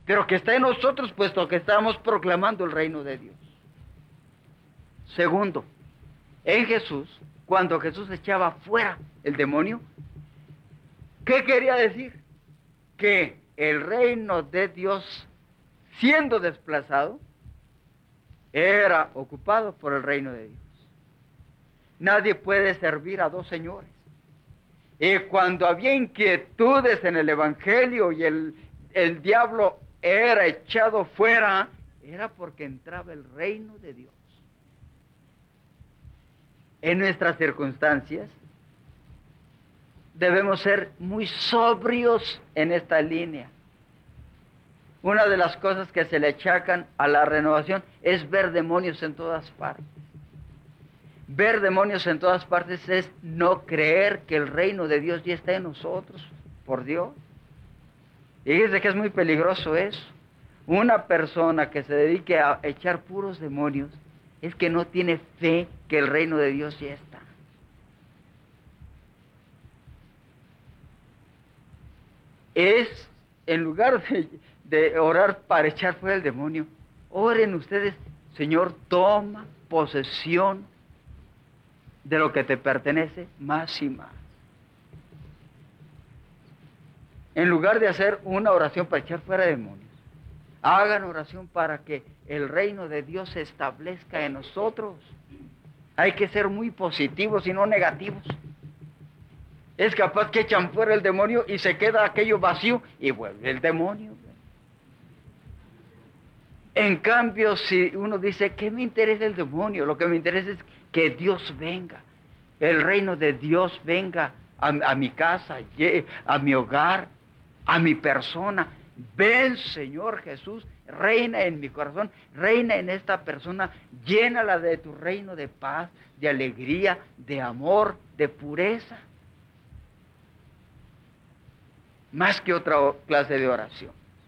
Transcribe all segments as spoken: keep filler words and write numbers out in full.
pero que está en nosotros, puesto que estamos proclamando el reino de Dios. Segundo, en Jesús, cuando Jesús echaba fuera el demonio, ¿qué quería decir? Que el reino de Dios, siendo desplazado, era ocupado por el reino de Dios. Nadie puede servir a dos señores. Y cuando había inquietudes en el Evangelio y el, el diablo era echado fuera, era porque entraba el reino de Dios. En nuestras circunstancias, debemos ser muy sobrios en esta línea. Una de las cosas que se le achacan a la renovación es ver demonios en todas partes. Ver demonios en todas partes es no creer que el reino de Dios ya está en nosotros, por Dios. Y fíjense que es muy peligroso eso. Una persona que se dedique a echar puros demonios es que no tiene fe que el reino de Dios ya está. Es, en lugar de, de orar para echar fuera el demonio, oren ustedes: Señor, toma posesión de lo que te pertenece más y más. En lugar de hacer una oración para echar fuera demonios, hagan oración para que el reino de Dios se establezca en nosotros. Hay que ser muy positivos y no negativos. Es capaz que echan fuera el demonio y se queda aquello vacío y vuelve el demonio. En cambio, si uno dice, ¿qué me interesa el demonio? Lo que me interesa es que Dios venga, el reino de Dios venga a, a mi casa, a mi hogar, a mi persona. Ven, Señor Jesús, reina en mi corazón, reina en esta persona, llénala de tu reino de paz, de alegría, de amor, de pureza. Más que otra clase de oración.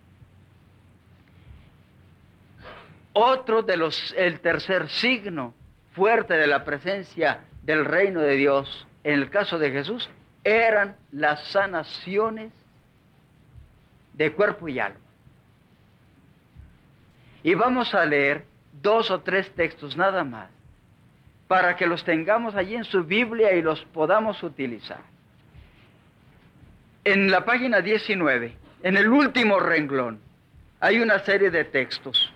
Otro de los, el tercer signo fuerte de la presencia del reino de Dios, en el caso de Jesús, eran las sanaciones de cuerpo y alma. Y vamos a leer dos o tres textos nada más, para que los tengamos allí en su Biblia y los podamos utilizar. En la página diecinueve, en el último renglón, hay una serie de textos.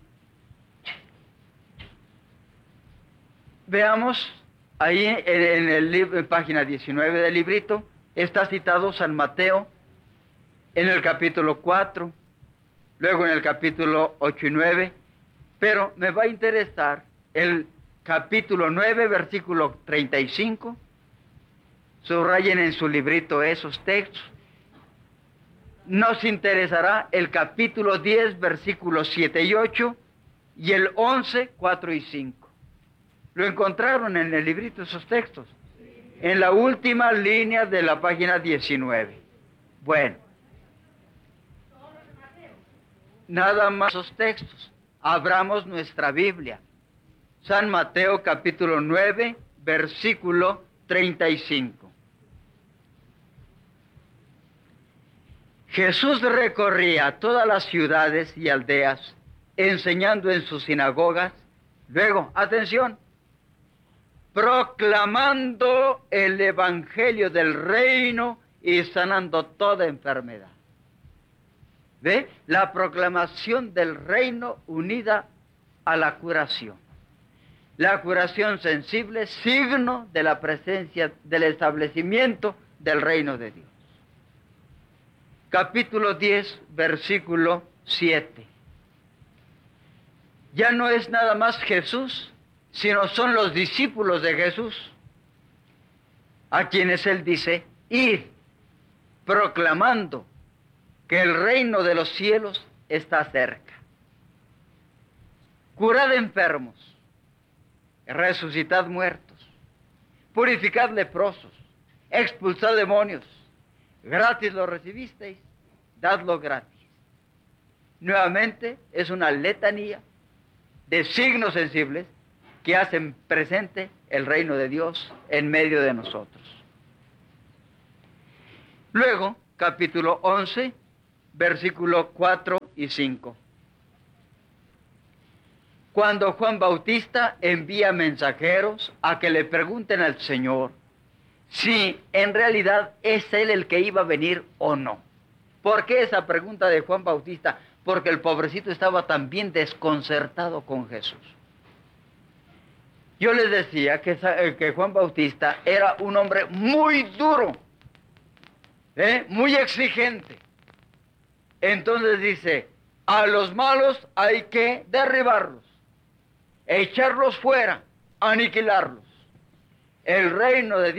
Veamos, ahí en, en el libro, en página diecinueve del librito, está citado San Mateo en el capítulo cuatro, luego en el capítulo ocho y nueve, pero me va a interesar el capítulo nueve, versículo treinta y cinco, subrayen en su librito esos textos. Nos interesará el capítulo diez, versículos siete y ocho, y el once, cuatro y cinco. ¿Lo encontraron en el librito esos textos? Sí. En la última línea de la página diecinueve. Bueno. Nada más esos textos. Abramos nuestra Biblia. San Mateo capítulo nueve, versículo treinta y cinco. Jesús recorría todas las ciudades y aldeas, enseñando en sus sinagogas, luego, atención, proclamando el evangelio del reino y sanando toda enfermedad. ¿Ve? La proclamación del reino unida a la curación. La curación sensible, signo de la presencia, del establecimiento del reino de Dios. Capítulo diez, versículo siete. Ya no es nada más Jesús, sino son los discípulos de Jesús, a quienes él dice, id proclamando que el reino de los cielos está cerca. Curad enfermos, resucitad muertos, purificad leprosos, expulsad demonios. Gratis lo recibisteis, dadlo gratis. Nuevamente es una letanía de signos sensibles que hacen presente el reino de Dios en medio de nosotros. Luego, capítulo once, versículo cuatro y cinco. Cuando Juan Bautista envía mensajeros a que le pregunten al Señor si en realidad es Él el que iba a venir o no. ¿Por qué esa pregunta de Juan Bautista? Porque el pobrecito estaba también desconcertado con Jesús. Yo les decía que, que Juan Bautista era un hombre muy duro, ¿eh? Muy exigente. Entonces dice, a los malos hay que derribarlos, echarlos fuera, aniquilarlos. El reino de Dios